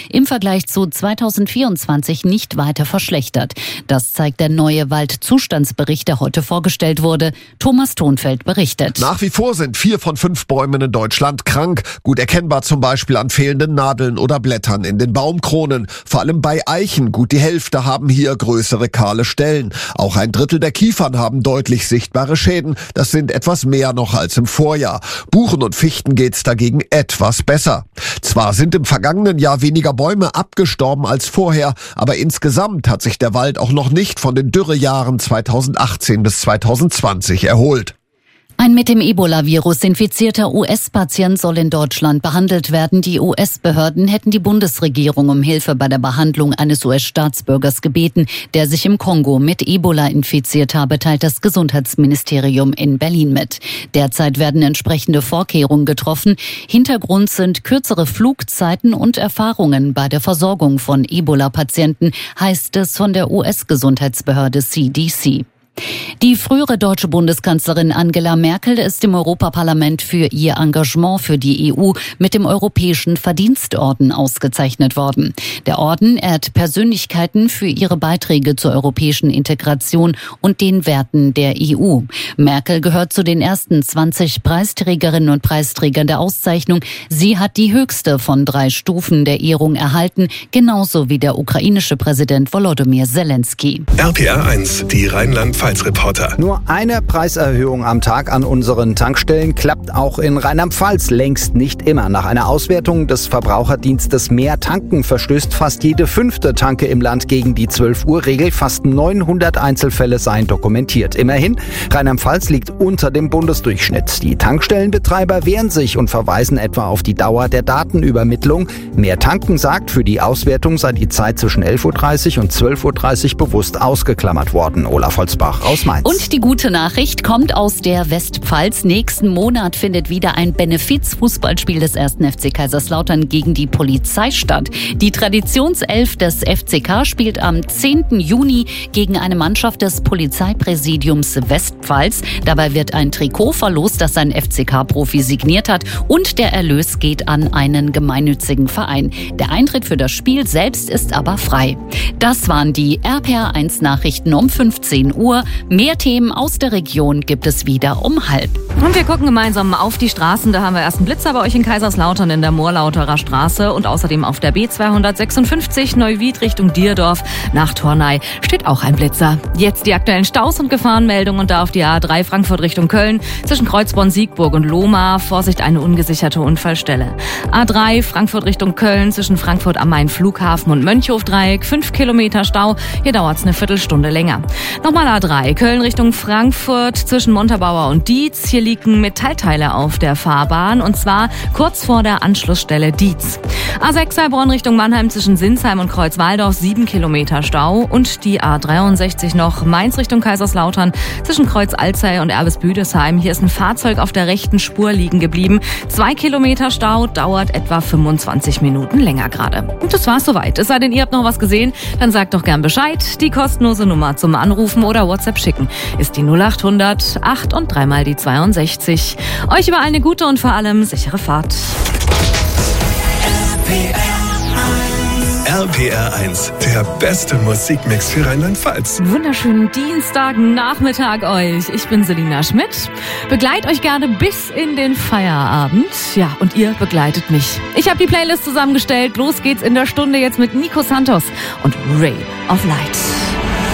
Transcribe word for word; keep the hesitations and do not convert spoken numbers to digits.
im Vergleich zu zweitausendvierundzwanzig nicht weiter verschlechtert. Das zeigt der neue Waldzustandsbericht, der heute vorgestellt wurde. Thomas Thonfeld berichtet. Nach wie vor sind vier von fünf Bäumen in Deutschland krank. Gut erkennbar zum Beispiel an fehlenden Nadeln oder Blättern in den Baumkronen. Vor allem bei Eichen, gut die Hälfte haben hier größere kahle Stellen. Auch ein Drittel der Kiefern haben deutlich sichtbare Schäden. Das sind etwas mehr noch als im Vorjahr. Buchen und Fichten geht's dagegen etwas besser. Zwar sind im vergangenen Jahr weniger Bäume abgestorben als vorher, aber insgesamt hat sich der Wald auch noch nicht von den Dürrejahren zweitausendachtzehn bis zweitausendzwanzig erholt. Ein mit dem Ebola-Virus infizierter U S-Patient soll in Deutschland behandelt werden. Die U S-Behörden hätten die Bundesregierung um Hilfe bei der Behandlung eines U S-Staatsbürgers gebeten, der sich im Kongo mit Ebola infiziert habe, teilt das Gesundheitsministerium in Berlin mit. Derzeit werden entsprechende Vorkehrungen getroffen. Hintergrund sind kürzere Flugzeiten und Erfahrungen bei der Versorgung von Ebola-Patienten, heißt es von der U S-Gesundheitsbehörde C D C. Die frühere deutsche Bundeskanzlerin Angela Merkel ist im Europaparlament für ihr Engagement für die E U mit dem Europäischen Verdienstorden ausgezeichnet worden. Der Orden ehrt Persönlichkeiten für ihre Beiträge zur europäischen Integration und den Werten der E U. Merkel gehört zu den ersten zwanzig Preisträgerinnen und Preisträgern der Auszeichnung. Sie hat die höchste von drei Stufen der Ehrung erhalten, genauso wie der ukrainische Präsident Volodymyr Zelensky. R P R eins, die Rheinland-Pfalz Reporter. Nur eine Preiserhöhung am Tag an unseren Tankstellen klappt auch in Rheinland-Pfalz längst nicht immer. Nach einer Auswertung des Verbraucherdienstes Mehr Tanken verstößt fast jede fünfte Tanke im Land gegen die zwölf Uhr Regel. Fast neunhundert Einzelfälle seien dokumentiert. Immerhin, Rheinland-Pfalz liegt unter dem Bundesdurchschnitt. Die Tankstellenbetreiber wehren sich und verweisen etwa auf die Dauer der Datenübermittlung. Mehr Tanken sagt, für die Auswertung sei die Zeit zwischen elf Uhr dreißig und zwölf Uhr dreißig bewusst ausgeklammert worden. Olaf Holzbach aus Mainz. Und die gute Nachricht kommt aus der Westpfalz. Nächsten Monat findet wieder ein Benefiz-Fußballspiel des ersten F C Kaiserslautern gegen die Polizei statt. Die Traditionself des F C K spielt am zehnten Juni gegen eine Mannschaft des Polizeipräsidiums Westpfalz. Dabei wird ein Trikot verlost, das ein F C K-Profi signiert hat, und der Erlös geht an einen gemeinnützigen Verein. Der Eintritt für das Spiel selbst ist aber frei. Das waren die R P R eins Nachrichten um fünfzehn Uhr. Mehr Themen aus der Region gibt es wieder um halb. Und wir gucken gemeinsam auf die Straßen. Da haben wir erst einen Blitzer bei euch in Kaiserslautern in der Moorlauterer Straße und außerdem auf der B zweihundertsechsundfünfzig Neuwied Richtung Dierdorf nach Tornay steht auch ein Blitzer. Jetzt die aktuellen Staus und Gefahrenmeldungen, und da auf die A drei Frankfurt Richtung Köln zwischen Kreuzborn, Siegburg und Lohmar. Vorsicht, eine ungesicherte Unfallstelle. A drei Frankfurt Richtung Köln zwischen Frankfurt am Main Flughafen und Mönchhofdreieck. Fünf Kilometer Stau. Hier dauert es eine Viertelstunde länger. Nochmal A drei Köln Richtung Frankfurt zwischen Montabaur und Dietz. Hier liegen Metallteile auf der Fahrbahn, und zwar kurz vor der Anschlussstelle Dietz. A sechs Heilbronn Richtung Mannheim zwischen Sinsheim und Kreuzwaldorf. Sieben Kilometer Stau. Und die A dreiundsechzig noch Mainz Richtung Kaiserslautern zwischen Kreuz Alzey und Erbes-Büdesheim. Hier ist ein Fahrzeug auf der rechten Spur liegen geblieben. Zwei Kilometer Stau, dauert etwa fünfundzwanzig Minuten länger gerade. Und das war's soweit. Es sei denn, ihr habt noch was gesehen, dann sagt doch gern Bescheid. Die kostenlose Nummer zum Anrufen oder WhatsApp schicken ist die null achthundert acht und dreimal die zweiundsechzig. Euch überall eine gute und vor allem sichere Fahrt. R P R eins, der beste Musikmix für Rheinland-Pfalz. Wunderschönen Dienstagnachmittag euch. Ich bin Selina Schmidt. Begleit euch gerne bis in den Feierabend. Ja, und ihr begleitet mich. Ich habe die Playlist zusammengestellt. Los geht's in der Stunde jetzt mit Nico Santos und Ray of Light.